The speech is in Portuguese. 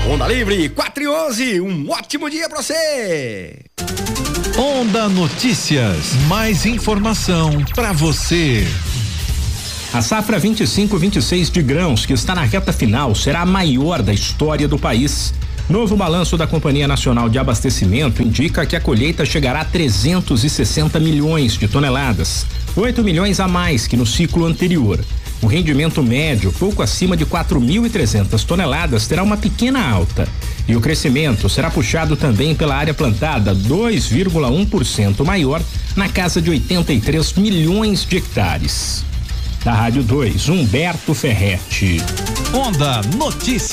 Onda Livre 4:11, um ótimo dia pra você. Onda Notícias, mais informação pra você. A safra 25/26 de grãos, que está na reta final, será a maior da história do país. Novo balanço da Companhia Nacional de Abastecimento indica que a colheita chegará a 360 milhões de toneladas, 8 milhões a mais que no ciclo anterior. O rendimento médio, pouco acima de 4.300 toneladas, terá uma pequena alta. E o crescimento será puxado também pela área plantada, 2,1% maior, na casa de 83 milhões de hectares. Da Rádio 2, Humberto Ferretti. Onda Notícias.